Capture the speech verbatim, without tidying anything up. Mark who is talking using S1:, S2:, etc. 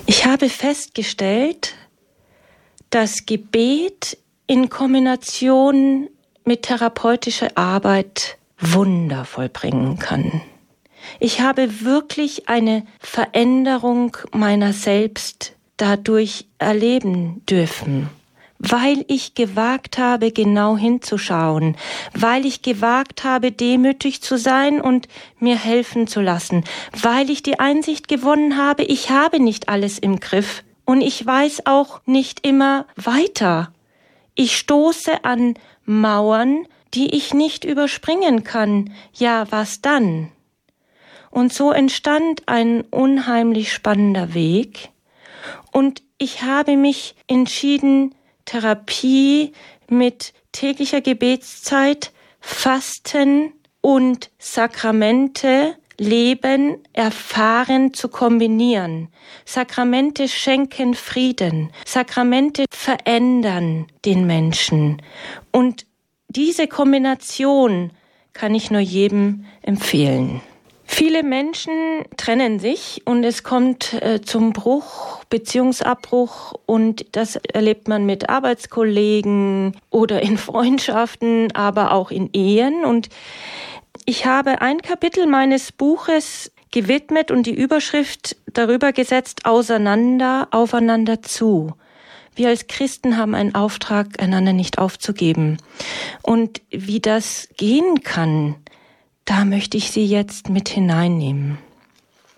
S1: Ich habe festgestellt, dass Gebet in Kombination mit therapeutischer Arbeit Wunder vollbringen kann. Ich habe wirklich eine Veränderung meiner selbst dadurch erleben dürfen, weil ich gewagt habe, genau hinzuschauen, weil ich gewagt habe, demütig zu sein und mir helfen zu lassen, weil ich die Einsicht gewonnen habe, ich habe nicht alles im Griff und ich weiß auch nicht immer weiter. Ich stoße an Mauern, die ich nicht überspringen kann. Ja, was dann? Und so entstand ein unheimlich spannender Weg. Und ich habe mich entschieden, Therapie mit täglicher Gebetszeit, Fasten und Sakramente, Leben, Erfahren zu kombinieren. Sakramente schenken Frieden. Sakramente verändern den Menschen. Und diese Kombination kann ich nur jedem empfehlen. Viele Menschen trennen sich und es kommt äh, zum Bruch, Beziehungsabbruch, und das erlebt man mit Arbeitskollegen oder in Freundschaften, aber auch in Ehen. Und ich habe ein Kapitel meines Buches gewidmet und die Überschrift darüber gesetzt: Auseinander, aufeinander zu. Wir als Christen haben einen Auftrag, einander nicht aufzugeben. Und wie das gehen kann, da möchte ich Sie jetzt mit hineinnehmen.